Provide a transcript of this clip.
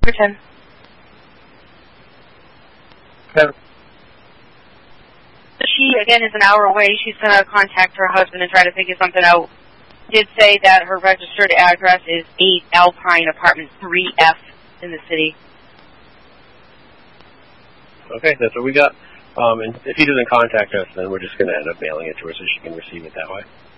Pretend. Okay. She, again, is an hour away. She's going to contact her husband and try to figure something out. Did say that her registered address is 8 Alpine Apartment 3F in the city. Okay, that's what we got. And if he doesn't contact us, then we're just going to end up mailing it to her so she can receive it that way.